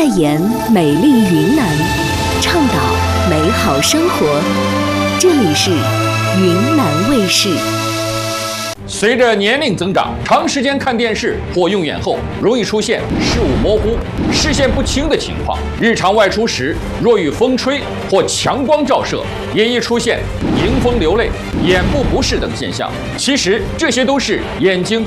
演美丽云南，倡导美好生活。这里是云南卫视。 随着年龄增长，长时间看电视或用眼后，容易出现视物模糊、视线不清的情况。日常外出时，若遇风吹或强光照射，也易出现迎风流泪、眼部不适等现象。其实这些都是眼睛